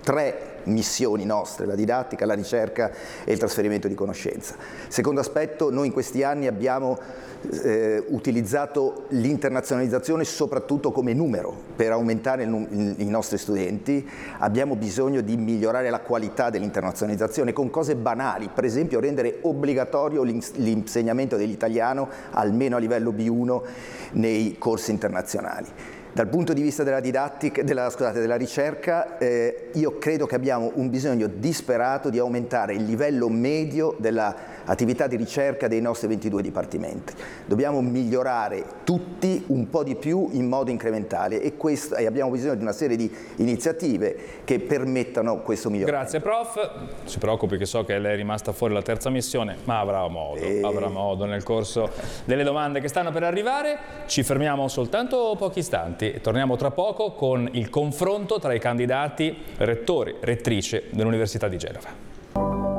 tre missioni nostre: la didattica, la ricerca e il trasferimento di conoscenza. Secondo aspetto, noi in questi anni abbiamo utilizzato l'internazionalizzazione soprattutto come numero per aumentare i nostri studenti. Abbiamo bisogno di migliorare la qualità dell'internazionalizzazione con cose banali, per esempio rendere obbligatorio l'insegnamento dell'italiano almeno a livello B1 nei corsi internazionali. Dal punto di vista della didattica, della ricerca, io credo che abbiamo un bisogno disperato di aumentare il livello medio dell'attività di ricerca dei nostri 22 dipartimenti. Dobbiamo migliorare tutti un po' di più in modo incrementale e abbiamo bisogno di una serie di iniziative che permettano questo miglioramento. Grazie prof, si preoccupi che so che lei è rimasta fuori la terza missione, ma avrà modo nel corso delle domande che stanno per arrivare. Ci fermiamo soltanto pochi istanti. Torniamo tra poco con il confronto tra i candidati rettori, rettrice dell'Università di Genova.